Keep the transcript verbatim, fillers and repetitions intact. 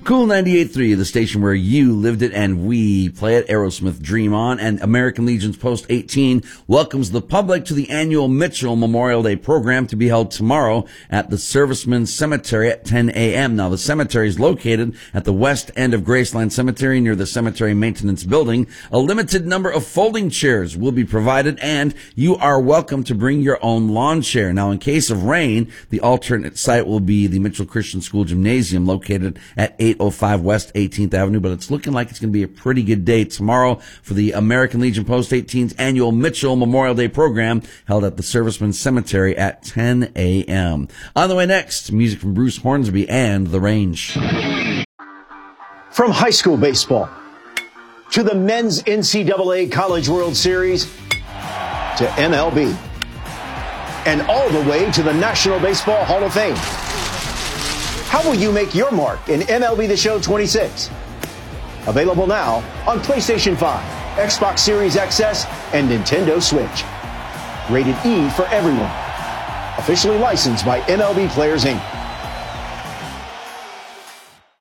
Cool ninety-eight point three, the station where you lived it and we play it. Aerosmith, Dream On, and American Legion's Post eighteen welcomes the public to the annual Mitchell Memorial Day program to be held tomorrow at the Servicemen's Cemetery at ten a.m. Now, the cemetery is located at the west end of Graceland Cemetery near the cemetery maintenance building. A limited number of folding chairs will be provided, and you are welcome to bring your own lawn chair. Now, in case of rain, the alternate site will be the Mitchell Christian School Gymnasium located at eight oh five West eighteenth Avenue, but it's looking like it's going to be a pretty good day tomorrow for the American Legion Post eighteen's annual Mitchell Memorial Day program held at the Servicemen's Cemetery at ten a.m. On the way next, music from Bruce Hornsby and The Range. From high school baseball to the men's N C double A College World Series to M L B and all the way to the National Baseball Hall of Fame. How will you make your mark in M L B The Show twenty-six? Available now on PlayStation five, Xbox Series X S, and Nintendo Switch. Rated E for everyone. Officially licensed by M L B Players, Incorporated.